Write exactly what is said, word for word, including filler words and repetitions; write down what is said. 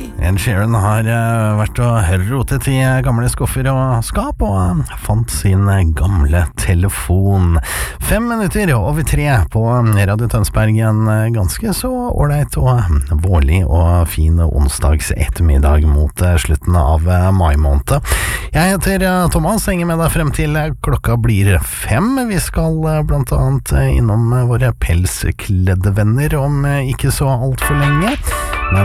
Ed Sheeran har uh, vært og rotet i gamle skuffer og skap og uh, fant sin gamle telefon. Fem minutter over tre på Radio Tønsberg, en uh, ganske så ålreit og vårlig og fin onsdags ettermiddag mot uh, slutten av uh, mai måned. Jeg heter uh, Thomas, henger med deg frem til uh, klokka blir fem. Vi skal uh, blant annet uh, innom uh, våre pelskledde venner om uh, ikke så alt for lenge.